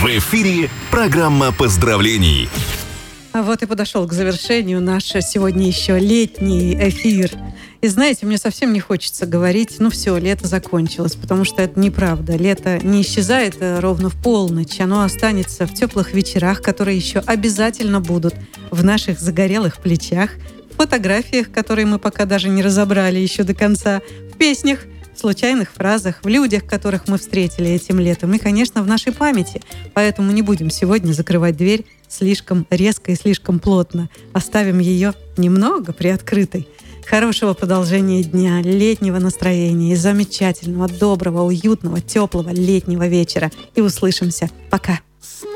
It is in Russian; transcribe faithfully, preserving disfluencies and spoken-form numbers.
В эфире программа поздравлений. А вот и подошел к завершению наш сегодня еще летний эфир. И знаете, мне совсем не хочется говорить, ну все, лето закончилось, потому что это неправда. Лето не исчезает ровно в полночь, оно останется в теплых вечерах, которые еще обязательно будут в наших загорелых плечах, в фотографиях, которые мы пока даже не разобрали еще до конца, в песнях, в случайных фразах, в людях, которых мы встретили этим летом и, конечно, в нашей памяти. Поэтому не будем сегодня закрывать дверь слишком резко и слишком плотно. Оставим ее немного приоткрытой. Хорошего продолжения дня, летнего настроения и замечательного, доброго, уютного, теплого летнего вечера. И услышимся. Пока!